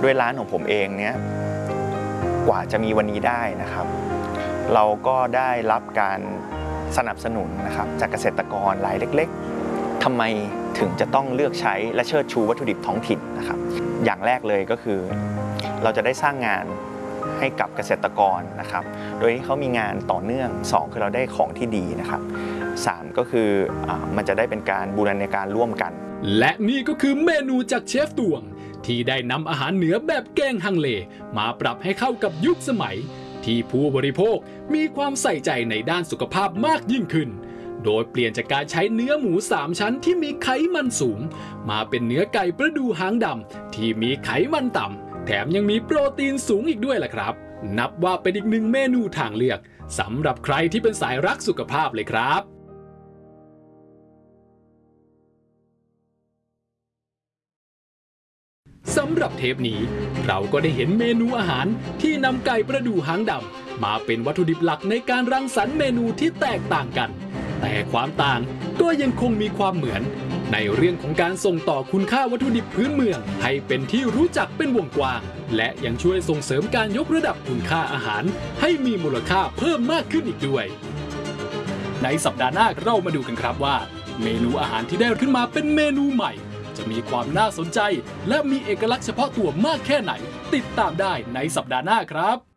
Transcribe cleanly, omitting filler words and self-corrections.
ด้วยร้านของผมเองเนี่ยกว่าจะมีวันนี้ได้นะครับเราก็ได้รับการสนับสนุนนะครับจากเกษตรกรรายเล็กๆทำไมถึงจะต้องเลือกใช้และเชิดชูวัตถุดิบท้องถิ่นนะครับอย่างแรกเลยก็คือเราจะได้สร้างงานให้กับเกษตรกรนะครับโดยที่เขามีงานต่อเนื่อง2คือเราได้ของที่ดีนะครับ3ก็คือมันจะได้เป็นการบูรณาการร่วมกันและนี่ก็คือเมนูจากเชฟตวงที่ได้นำอาหารเหนือแบบแกงฮังเลมาปรับให้เข้ากับยุคสมัยที่ผู้บริโภคมีความใส่ใจในด้านสุขภาพมากยิ่งขึ้นโดยเปลี่ยนจากการใช้เนื้อหมู3ชั้นที่มีไขมันสูงมาเป็นเนื้อไก่ประดูหางดำที่มีไขมันต่ำแถมยังมีโปรตีนสูงอีกด้วยล่ะครับนับว่าเป็นอีกหนึ่งเมนูทางเลือกสำหรับใครที่เป็นสายรักสุขภาพเลยครับสำหรับเทปนี้เราก็ได้เห็นเมนูอาหารที่นำไก่ประดู่หางดำมาเป็นวัตถุดิบหลักในการรังสรรค์เมนูที่แตกต่างกันแต่ความต่างก็ยังคงมีความเหมือนในเรื่องของการส่งต่อคุณค่าวัตถุดิบพื้นเมืองให้เป็นที่รู้จักเป็นวงกว้างและยังช่วยส่งเสริมการยกระดับคุณค่าอาหารให้มีมูลค่าเพิ่มมากขึ้นอีกด้วยในสัปดาห์หน้าเรามาดูกันครับว่าเมนูอาหารที่ได้ขึ้นมาเป็นเมนูใหม่จะมีความน่าสนใจและมีเอกลักษณ์เฉพาะตัวมากแค่ไหนติดตามได้ในสัปดาห์หน้าครับ